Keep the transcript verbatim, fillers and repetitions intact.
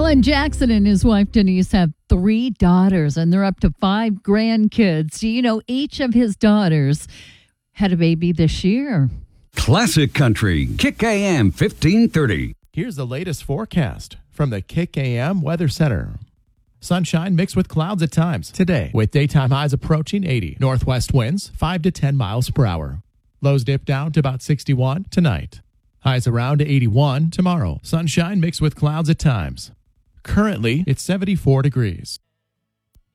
Alan Jackson and his wife Denise have three daughters, and they're up to five grandkids. Do you know each of his daughters had a baby this year? Classic Country, Kick A M fifteen thirty. Here's the latest forecast from the Kick A M Weather Center. Sunshine mixed with clouds at times today, with daytime highs approaching eighty. Northwest winds five to ten miles per hour. Lows dip down to about sixty-one tonight. Highs around eighty-one tomorrow. Sunshine mixed with clouds at times. Currently, it's seventy-four degrees.